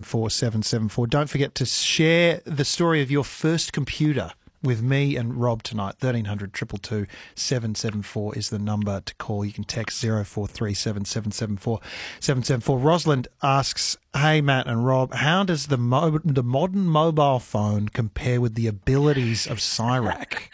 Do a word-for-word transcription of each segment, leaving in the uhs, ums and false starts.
four, seven seven four. Don't forget to share the story of your first computer with me and Rob tonight. thirteen hundred, two two two, seven seven four is the number to call. You can text zero four three seven, seven seven four, seven seven four. Rosalind asks, hey, Matt and Rob, how does the mo- the modern mobile phone compare with the abilities of C I R A C?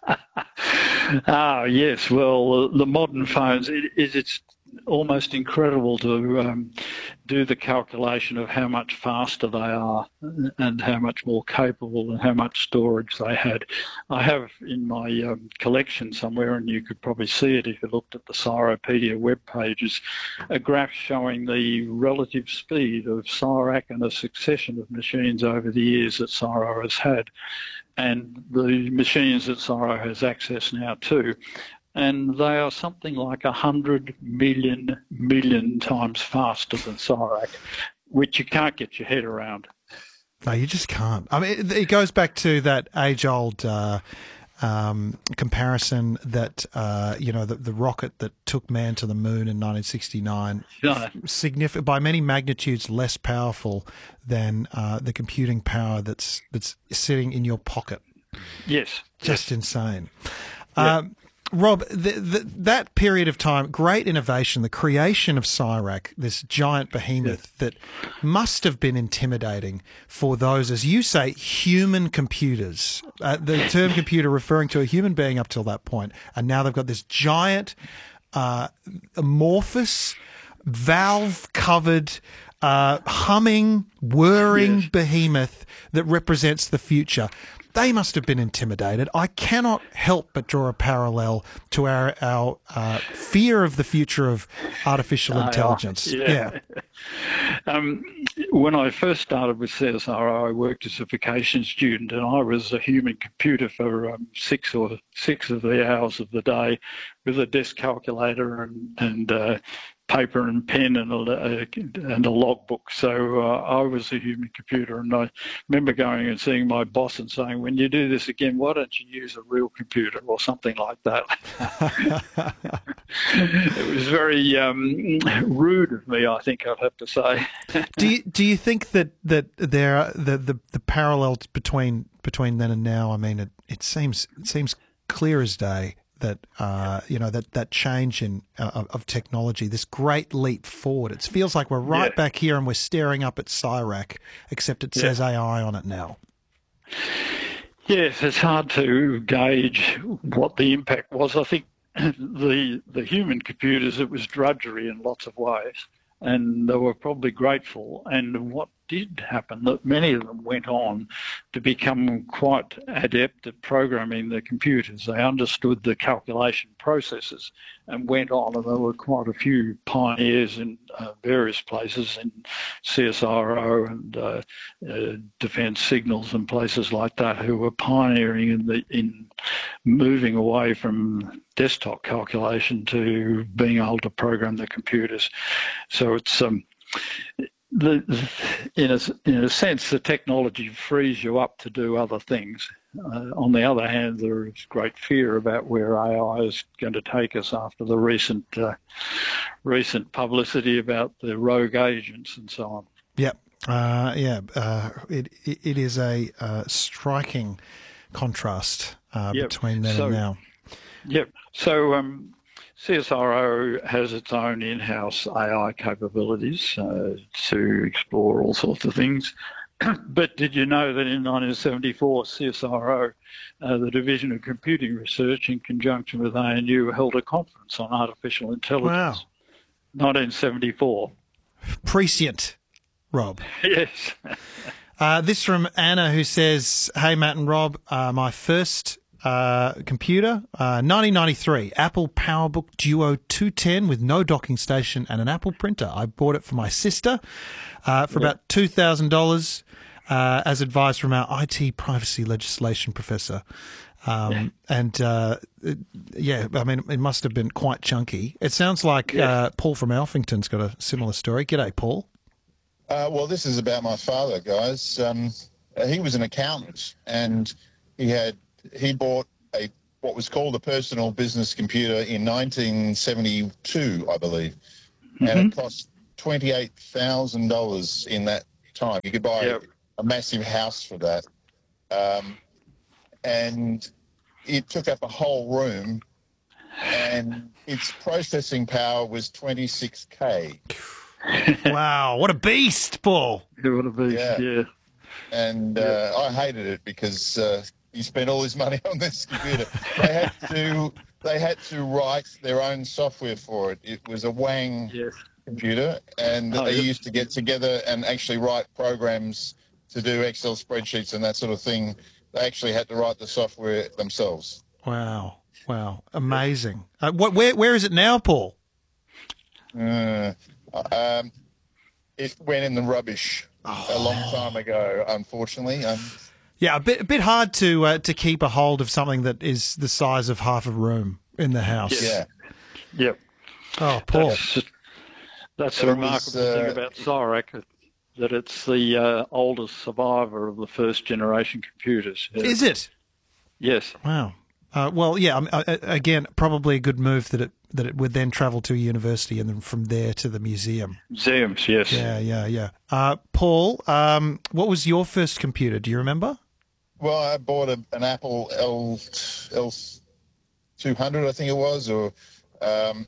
Ah, yes. Well, the modern phones, it, it, it's almost incredible to um, do the calculation of how much faster they are and how much more capable and how much storage they had. I have in my um, collection somewhere, and you could probably see it if you looked at the Cyropedia web pages, a graph showing the relative speed of C I R A C and a succession of machines over the years that C I R O has had, and the machines that C I R O has access now to. And they are something like one hundred million million times faster than C I R A C, which you can't get your head around. No, you just can't. I mean, it, it goes back to that age-old uh, um, comparison that, uh, you know, the, the rocket that took man to the moon in nineteen sixty-nine, No. significant, by many magnitudes less powerful than uh, the computing power that's that's sitting in your pocket. Yes. Just yes. insane. Yeah. Um, Rob, the, the, that period of time, great innovation, the creation of C I R A C, this giant behemoth yeah. that must have been intimidating for those, as you say, human computers. Uh, the term computer referring to a human being up till that point, and now they've got this giant, uh, amorphous, valve-covered, uh, humming, whirring yes. behemoth that represents the future. They must have been intimidated. I cannot help but draw a parallel to our our uh, fear of the future of artificial intelligence. Uh, yeah. yeah. Um, when I first started with C S R O, I worked as a vacation student, and I was a human computer for um, six or six of the hours of the day, with a desk calculator and and uh, paper and pen and a, and a logbook. So uh, I was a human computer, and I remember going and seeing my boss and saying, when you do this again, why don't you use a real computer or something like that? It was very um, rude of me, I think I'd have to say. do you, do you think that, that there are the, the, the parallels between between then and now? I mean, it, it seems it seems clear as day that uh, you know that that change in uh, of, of technology, this great leap forward. It feels like we're right yeah. back here and we're staring up at C I R A C, except it says yeah. A I on it now. Yes, it's hard to gauge what the impact was. I think the the human computers, it was drudgery in lots of ways, and they were probably grateful. And what did happen, that many of them went on to become quite adept at programming the computers. They understood the calculation processes and went on, and there were quite a few pioneers in uh, various places in C S R O and uh, uh, Defence Signals and places like that, who were pioneering in the in moving away from desktop calculation to being able to program the computers. So it's um, The, in, a, in a sense, the technology frees you up to do other things. Uh, on the other hand, there is great fear about where A I is going to take us after the recent uh, recent publicity about the rogue agents and so on. Yep. Uh, yeah, uh, it, it it is a uh, striking contrast uh, yep. between then so, and now. Yep. So um, C S R O has its own in-house A I capabilities uh, to explore all sorts of things. But did you know that in nineteen seventy-four, C S R O, uh, the Division of Computing Research, in conjunction with A N U, held a conference on artificial intelligence? Wow. nineteen seventy-four. Prescient, Rob. Yes. uh, this from Anna, who says, hey, Matt and Rob, uh, my first uh, computer, uh, nineteen ninety-three, Apple PowerBook Duo two ten with no docking station and an Apple printer. I bought it for my sister uh, for yeah. about two thousand dollars uh, as advised from our I T privacy legislation professor. Um, yeah. And, uh, it, yeah, I mean, it must have been quite chunky. It sounds like yeah. uh, Paul from Alphington's got a similar story. G'day, Paul. Uh, well, this is about my father, guys. Um, he was an accountant, and he had he bought a what was called a personal business computer in nineteen seventy-two, I believe, mm-hmm. and it cost twenty-eight thousand dollars in that time. You could buy Yep. a massive house for that. Um, and it took up a whole room, and its processing power was twenty-six K. Wow, what a beast, Paul. It would have been, Yeah. yeah. And uh, I hated it because uh, he spent all his money on this computer. They had to they had to write their own software for it. It was a Wang Yes. computer, and Oh, they yeah. used to get together and actually write programs to do Excel spreadsheets and that sort of thing. They actually had to write the software themselves. Wow, wow, amazing. Uh, what, where, where is it now, Paul? Uh, um, it went in the rubbish a long time ago, unfortunately. Um, Yeah, a bit, a bit hard to uh, to keep a hold of something that is the size of half a room in the house. yeah. Yep. Oh, Paul. That's, that's But the it was, remarkable uh, thing about CSIROC, that it's the uh, oldest survivor of the first generation computers. Yeah. Is it? Yes. Wow. Uh, well, yeah. um, uh, again, probably a good move that it that it would then travel to a university and then from there to the museum. Museums, yes. Yeah, yeah, yeah. Uh, Paul, um, what was your first computer? Do you remember? Well, I bought a, an Apple L L two hundred, I think it was, or um,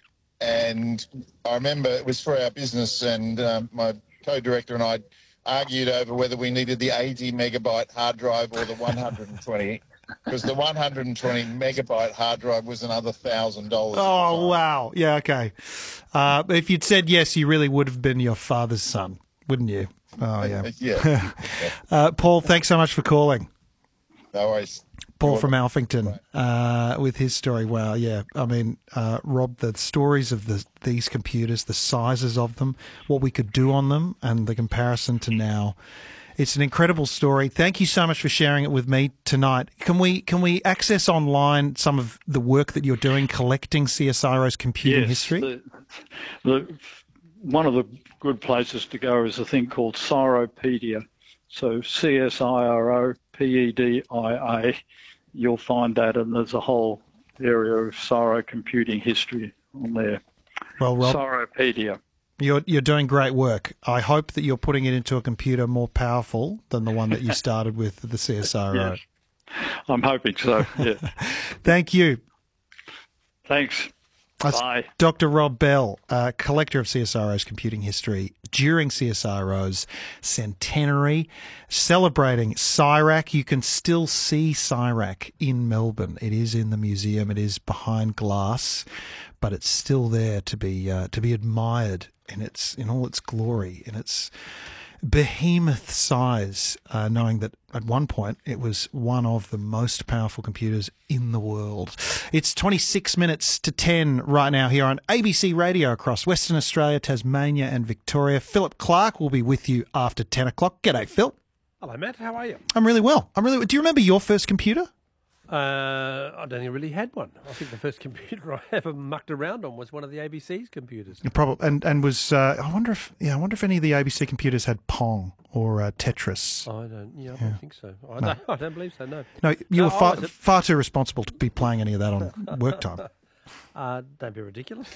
and I remember it was for our business, and um, my co-director and I argued over whether we needed the eighty megabyte hard drive or the one hundred twenty, because the one hundred twenty megabyte hard drive was another thousand dollars. Oh, wow. Yeah, okay. Uh, if you'd said yes, you really would have been your father's son, wouldn't you? Oh, yeah. Yeah. Uh, Paul, thanks so much for calling. No worries. Paul from Alphington uh, with his story. Wow, yeah. I mean, uh, Rob, the stories of the, these computers, the sizes of them, what we could do on them, and the comparison to now. It's an incredible story. Thank you so much for sharing it with me tonight. Can we can we access online some of the work that you're doing, collecting CSIRO's computing Yes, history? The, the, one of the good places to go is a thing called Cyropedia. So C S I R O P E D I A. You'll find that, and there's a whole area of Cyro computing history on there. Well, Rob, Cyropedia. You're you're doing great work. I hope that you're putting it into a computer more powerful than the one that you started with, the C S I R O. Yes. I'm hoping so, yeah. Thank you. Thanks. That's Bye. Doctor Rob Bell, uh, collector of C S I R O's computing history during C S I R O's centenary, celebrating C I R A C. You can still see C I R A C in Melbourne. It is in the museum. It is behind glass, but it's still there to be uh, to be admired in its in all its glory, in its behemoth size, uh, knowing that at one point it was one of the most powerful computers in the world. It's twenty-six minutes to ten right now here on A B C Radio across Western Australia, Tasmania and Victoria. Philip Clark will be with you after ten o'clock. G'day, Phil. Hello, Matt. How are you? I'm really well. I'm really. Do you remember your first computer? Uh, I don't think I really had one. I think the first computer I ever mucked around on was one of the A B C's computers. Probably, and and was. Uh, I wonder if yeah. I wonder if any of the A B C computers had Pong or uh, Tetris. I don't. Yeah, I don't think so. I, don't, I don't believe so. No. No, you No, were far, I was- far too responsible to be playing any of that on work time. Uh, don't be ridiculous.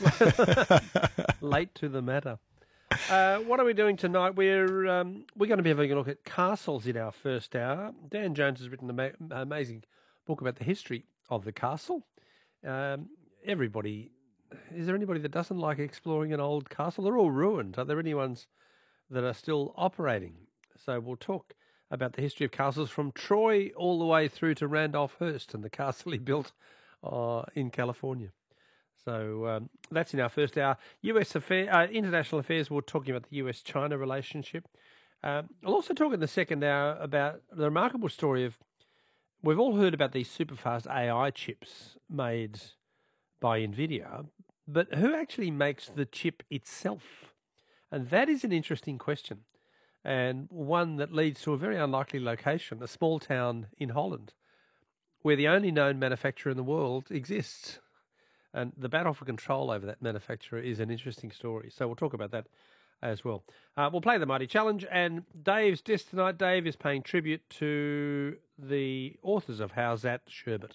Late to the matter. Uh, what are we doing tonight? We're um, we're going to be having a look at castles in our first hour. Dan Jones has written an ama- amazing book about the history of the castle. Um, everybody, is there anybody that doesn't like exploring an old castle? They're all ruined. Are there any ones that are still operating? So we'll talk about the history of castles from Troy all the way through to Randolph Hearst and the castle he built uh, in California. So um, that's in our first hour. U S affair, uh, international affairs. We're talking about the U S China relationship. Um, I'll also talk in the second hour about the remarkable story of. We've all heard about these super fast A I chips made by NVIDIA, but who actually makes the chip itself? And that is an interesting question, and one that leads to a very unlikely location, a small town in Holland, where the only known manufacturer in the world exists. And the battle for control over that manufacturer is an interesting story. So we'll talk about that as well. Uh, we'll play the Mighty Challenge, and Dave's disc tonight. Dave is paying tribute to the authors of How's That Sherbet.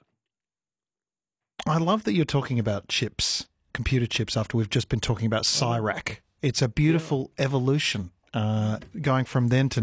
I love that you're talking about chips, computer chips, after we've just been talking about C I R A C. It's a beautiful evolution Uh, going from then to